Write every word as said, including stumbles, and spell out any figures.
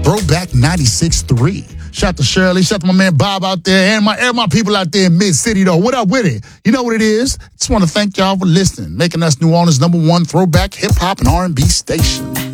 Throwback ninety-six point three. Shout to Shirley, shout to my man Bob out there, and my and my people out there in Mid-City, though. What up with it? You know what it is? Just want to thank y'all for listening, making us New Orleans' number one throwback hip-hop and R and B station.